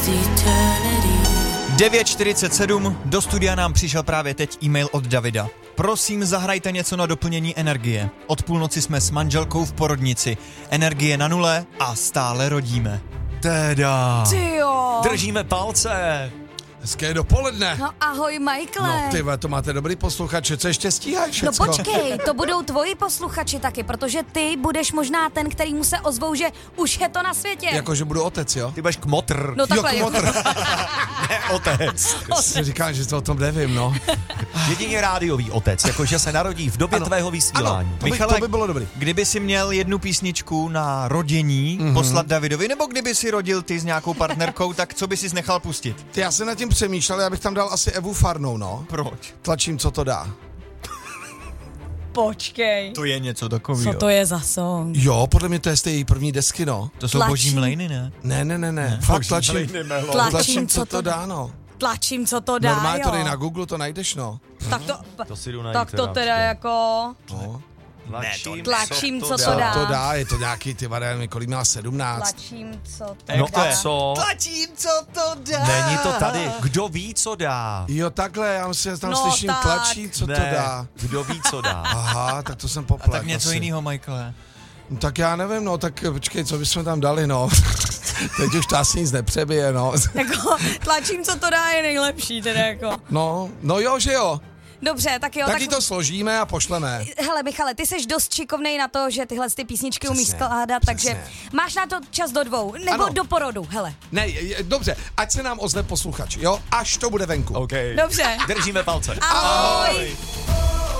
9:47, do studia nám přišel právě teď e-mail od Davida. Prosím, zahrajte něco na doplnění energie. Od půlnoci jsme s manželkou v porodnici. Energie na nule a stále rodíme. Teda. Tyjo. Držíme palce. Hezké dopoledne. No ahoj, Michaele. No ty, to máte dobrý posluchače, co ještě stíháš všecko? No počkej, to budou tvoji posluchači taky, protože ty budeš možná ten, který mu se ozvou, že už je to na světě. Jakože budu otec, jo? Ty budeš kmotr. No takhle. Kmotr. Ne, otec. Si říkám, že to o tom nevím, no. Jedině rádiový otec, jakože se narodí v době tvého vysílání. Ano, Michale, to by bylo dobrý. Kdyby si měl jednu písničku na rodění poslat Davidovi, nebo kdyby si rodil ty s nějakou partnerkou, tak co by si nechal pustit? Ty, já jsem nad tím přemýšlel, já bych tam dal asi Evu Farnou, no. Proč? Tlačím, co to dá. Počkej. To je něco takového. Co to je za song? Jo, podle mě to je z té její první desky, no. To jsou Tlačím. boží mlejny, ne? Ne. Fakt tlačím. Tlačím, Co to dá, no. Tlačím, co to dá, Normálně jo. to dej na Google, to najdeš, no. Tak To si jdu najít. tak to teda jako... No. Tlačím, co to dá. To dá, je to nějaký, ty varianty, kolik měla 17. Tlačím, co to No dá. a co? Tlačím, co to dá. Není to tady. Kdo ví, co dá? Jo, takhle, já myslím, že tam No slyším tak. tlačí, co to dá. Kdo ví, co dá? Aha, tak to jsem A poplet. tak něco asi. jiného, Michaele. No, tak já nevím, no, tak počkej, co bychom tam dali, no. Teď už to asi nic nepřebije, no. Jako tlačím, co to dá, je nejlepší, teda jako. No jo, že jo. Dobře, tak jo. Taky to složíme a pošleme. Hele, Michale, ty jsi dost šikovnej na to, že tyhle ty písničky umíš Přesně, skládat, takže přesně. máš na to čas do 2, nebo Ano. do porodu, hele. Ne, dobře, ať se nám ozve posluchač, jo, až to bude venku. OK. Dobře. Držíme palce. Ahoj.